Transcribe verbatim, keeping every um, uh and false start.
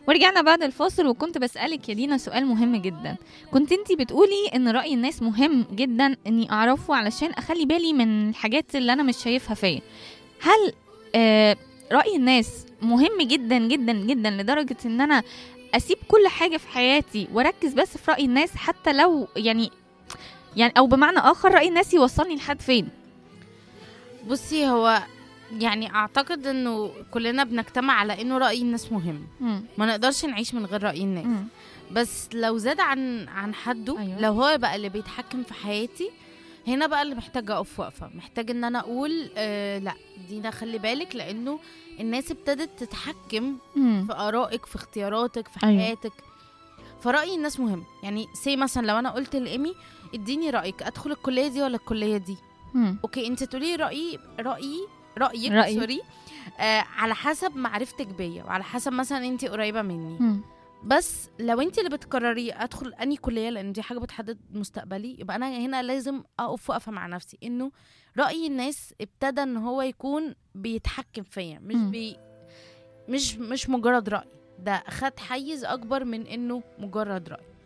ورجعنا بعد الفاصل، وكنت بسألك يا دينا سؤال مهم جدا. كنت انتي بتقولي ان رأي الناس مهم جدا اني اعرفه علشان اخلي بالي من الحاجات اللي انا مش شايفها فيا. هل آه رأي الناس مهم جدا جدا جدا لدرجة ان انا اسيب كل حاجة في حياتي واركز بس في رأي الناس، حتى لو يعني يعني او بمعنى اخر رأي الناس يوصلني لحد فين؟ بصي، هو يعني اعتقد انه كلنا بنجتمع على انه رأي الناس مهم. مم. ما نقدرش نعيش من غير رأي الناس. مم. بس لو زاد عن عن حده، أيوة. لو هو بقى اللي بيتحكم في حياتي، هنا بقى اللي محتاجة اقف وقفة، محتاج ان انا اقول آه لا دينا خلي بالك، لانه الناس ابتدت تتحكم مم. في آرائك، في اختياراتك، في أيوة. حياتك. فرأي الناس مهم. يعني سي مثلا لو انا قلت لإيمي اديني رأيك، ادخل الكلية دي ولا الكلية دي؟ مم. اوكي، انت تقولي رأيي رأيي رأيك رأيي. سوري آه على حسب معرفتك بيا، وعلى حسب مثلا انت قريبة مني. مم. بس لو انت اللي بتقرري ادخل اني كلية، لان دي حاجة بتحدد مستقبلي، يبقى انا هنا لازم اقف وقفة مع نفسي انه رأي الناس ابتدى ان هو يكون بيتحكم فيا، مش مم. بي مش مش مجرد رأي، ده خد حيز اكبر من انه مجرد رأي.